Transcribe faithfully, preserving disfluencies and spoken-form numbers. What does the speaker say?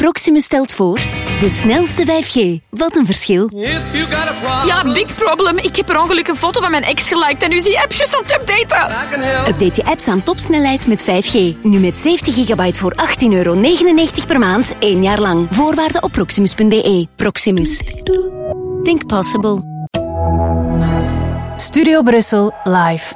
Proximus stelt voor de snelste vijf G. Wat een verschil. Ja, big problem. Ik heb per ongeluk een foto van mijn ex geliked en nu is die app juist aan het updaten. Update je apps aan topsnelheid met vijf G. Nu met zeventig gigabyte voor achttien euro negenennegentig per maand, één jaar lang. Voorwaarden op proximus punt b e. Proximus. Think possible. Studio Brussel live.